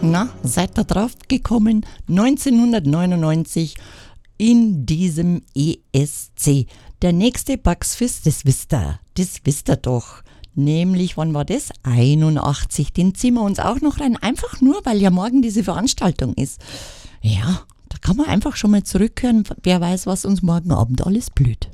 Na, seid ihr drauf gekommen? 1999 in diesem ESC. Der nächste Bugsfizz, das wisst ihr doch. Nämlich, wann war das? 81. Den ziehen wir uns auch noch rein. Einfach nur, weil ja morgen diese Veranstaltung ist. Ja, da kann man einfach schon mal zurückhören. Wer weiß, was uns morgen Abend alles blüht.